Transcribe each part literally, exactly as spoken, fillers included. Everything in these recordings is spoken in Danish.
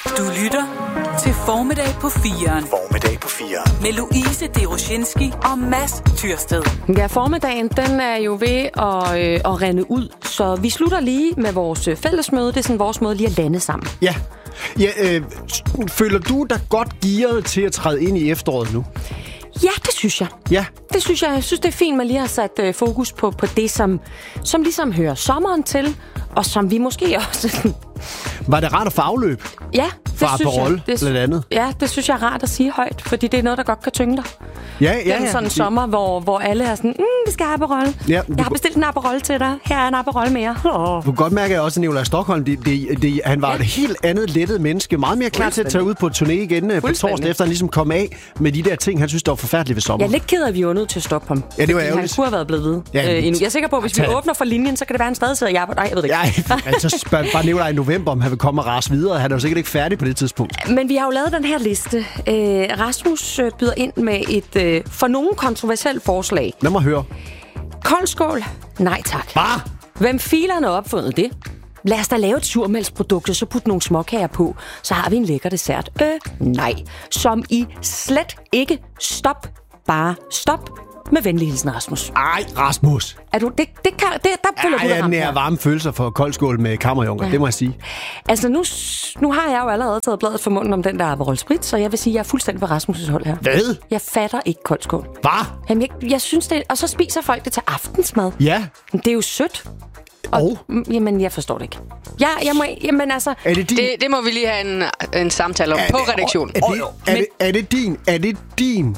Du lytter til Formiddag på firen. Formiddag på firen. Med Louise Deroshinski og Mads Tyrsted. Ja, formiddagen, den er jo ved at, øh, at rende ud, så vi slutter lige med vores fællesmøde. Det er sådan vores måde lige at lande sammen. Ja. ja øh, føler du dig godt gearet til at træde ind i efteråret nu? Ja, det synes jeg. Ja. Det synes jeg. Jeg synes, det er fint, man lige har sat øh, fokus på, på det, som, som ligesom hører sommeren til, og som vi måske også... Var det rart at få afløb? Ja, det fra synes Aperol, jeg. Det, blandt andet. Ja, det synes jeg er rart at sige højt, fordi det er noget, der godt kan tynge dig. Ja, ja, det er ja. sådan en sommer, hvor, hvor alle er sådan, mm, vi skal have Aperol. Ja, jeg har bestilt en Aperol til dig. Her er en Aperol mere. Oh. Du kan godt mærke, at også Nikolaj Stockholm, det, det, det, han var ja. et helt andet lettet menneske. Meget mere klar til at tage ud på turné igen på torsdag, efter han ligesom kom af med de der ting, han synes, der var forfærdeligt ved sommer. Jeg er lidt ked af, at vi var nødt til at stoppe ham. Ja, det var ærgerligt. Han kunne have været blevet ved. Ja, øh, jeg er sikker på, at hvis vi åbner for linjen, så kan det være, at han stadig sidder i arbejde. Nej, jeg ved det ikke. Ja, altså spørg bare Nikolaj i november, om han vil komme og rase videre. Han er jo sikkert ikke færdig på det tidspunkt. Men vi har jo lavet den her liste. Øh, Rasmus øh, byder ind med et øh, for nogen kontroversielt forslag. Lad mig høre. Koldskål? Nej tak. Bare? Hvem filerne har opfundet det? Lad os da lave et surmælksprodukt, og så putte nogle småkager på. Så har vi en lækker dessert. Øh, nej. Som i slet ikke stop. Bare stop. Med venlig hilsen, Rasmus. Ej, Rasmus. Er du, det, det kan, det, der føler ja, du dig ramt. Jeg er varme følelser for koldskål med kammerjunker, ja. Det må jeg sige. Altså, nu, nu har jeg jo allerede taget bladet for munden om den der Aperol Spritz, så jeg vil sige, at jeg er fuldstændig på Rasmus' hold her. Hvad? Jeg fatter ikke koldskål. Hvad? Jamen, jeg, jeg synes det, og så spiser folk det til aftensmad. Ja. Det er jo sødt. Og, og? Jamen, jeg forstår det ikke. Ja, jeg må, jamen altså... Er det, din... det, det må vi lige have en, en samtale om er, på redaktionen. Er det, er, det, er, det din... Er det din...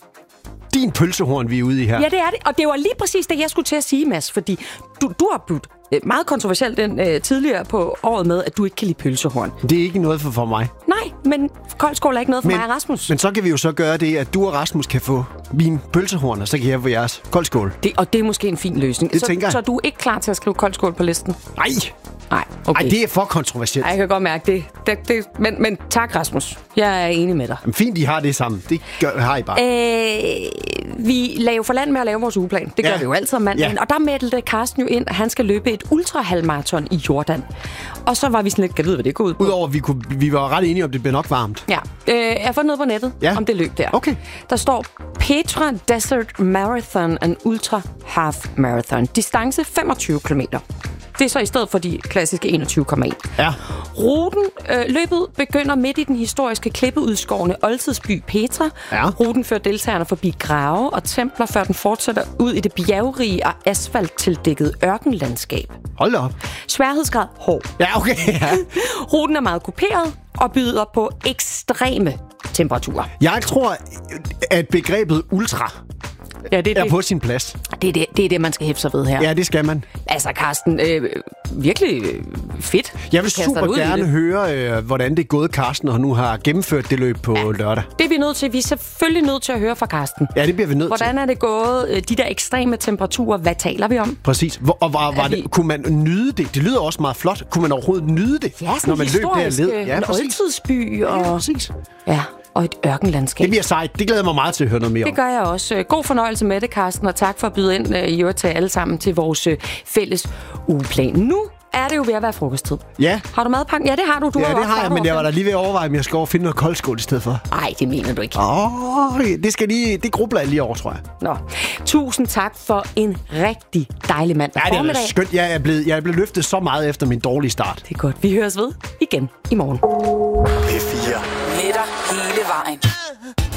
din pølsehorn, vi er ude i her. Ja, det er det. Og det var lige præcis det, jeg skulle til at sige, Mads. Fordi du, du har budt meget kontroversielt den øh, tidligere på året med, at du ikke kan lide pølsehorn. Det er ikke noget for, for mig. Nej, men koldskål er ikke noget for men, mig og Rasmus. Men så kan vi jo så gøre det, at du og Rasmus kan få min pølsehorn, og så kan jeg få jeres koldskål. Det, og det er måske en fin løsning. Det så, tænker jeg. Så du er ikke klar til at skrive koldskål på listen? Nej. Nej, okay. Ej, det er for kontroversielt. Ej, jeg kan godt mærke det. det, det men, men tak, Rasmus. Jeg er enig med dig. Jamen, fint, I har det sammen. Det gør, har I bare. Øh, vi laver jo for land med at lave vores ugeplan. Det gør ja. vi jo altid om mandagen. Ja. Og der meldte Karsten jo ind, at han skal løbe et ultrahalvmarathon i Jordan. Og så var vi sådan lidt, kan vide, hvad det går ud på. Udover, at vi, kunne, vi var ret enige om, det bliver nok varmt. Ja. Øh, jeg har fundet noget på nettet ja. om det løb der. Okay. Der står Petra Desert Marathon and Ultra Half Marathon. Distance femogtyve kilometer. Det er så i stedet for de klassiske enogtyve komma en. Ja. Ruten, øh, løbet begynder midt i den historiske klippeudskårne oldtidsby Petra. Ja. Ruten fører deltagerne forbi grave og templer, før den fortsætter ud i det bjergrige og asfalttildækkede ørkenlandskab. Hold da op. Sværhedsgrad hård. Ja, okay. Ja. Ruten er meget kuperet og byder på ekstreme temperaturer. Jeg tror, at begrebet ultra ja, det er, er det. på sin plads. Det er det, det er det, man skal hæfte sig ved her. Ja, det skal man. Altså, Karsten, øh, virkelig øh, fedt. Jeg vil super gerne høre, øh, hvordan det er gået, Karsten, og nu har gennemført det løb på ja, lørdag. Det er vi nødt til. Vi er selvfølgelig nødt til at høre fra Karsten. Ja, det bliver vi nødt hvordan til. Hvordan er det gået? Øh, de der ekstreme temperaturer, hvad taler vi om? Præcis. Hvor, og var, var det, kunne man nyde det? Det lyder også meget flot. Kunne man overhovedet nyde det, ja, når man løb der led? Ja, en oldtidsby. Og... Ja, præcis. Ja, og et ørkenlandskab. Det bliver sejt. Det glæder mig meget til at høre noget mere om. Det gør jeg også. God fornøjelse med det, Karsten, og tak for at byde ind i øvrigt til alle sammen til vores fælles ugeplan. Nu er det jo ved at være frokosttid. Ja. Har du madpakken? Ja, det har du. du ja, har det har jeg, men jeg var da lige ved at overveje, om jeg skal over finde noget koldskål i stedet for. Nej, det mener du ikke. Åh, oh, det skal lige, det grubler jeg lige over, tror jeg. Nå, tusind tak for en rigtig dejlig mandag. Ja, det er skønt. Jeg er, blevet, jeg er blevet løftet så meget efter min dårlige start. Det er godt. Vi høres ved igen i morgen. P fire. Med dig hele vejen.